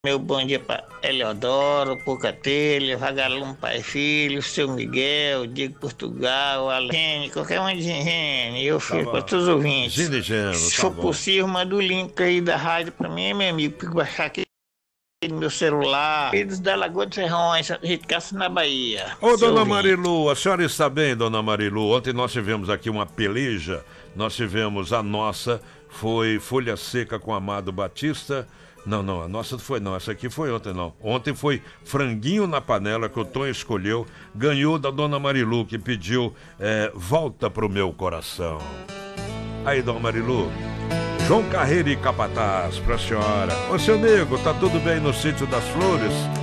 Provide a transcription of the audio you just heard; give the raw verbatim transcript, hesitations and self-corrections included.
Meu bom dia para Eleodoro, Pocatelho, Vagalume Pai Filho, Seu Miguel, Diego Portugal, Alene, qualquer um de Gene, eu Tá filho, para bom. todos os ouvintes. Ginegeno, Se tá for bom. possível, manda o link aí da rádio para mim, meu amigo, para baixar aqui no meu celular. Filhos da Lagoa de Serrões, Ricaço na Bahia. Ô, Seu dona ouvinte. Marilu, a senhora está bem, dona Marilu? Ontem nós tivemos aqui uma peleja, nós tivemos a nossa, foi Folha Seca com Amado Batista. Não, não, a nossa foi não, essa aqui foi ontem não. Ontem foi Franguinho na Panela, que o Tom escolheu, ganhou da dona Marilu, que pediu é, Volta pro Meu Coração. Aí, dona Marilu, João Carreiro e Capataz, pra senhora. Ô, seu nego, tá tudo bem no Sítio das Flores?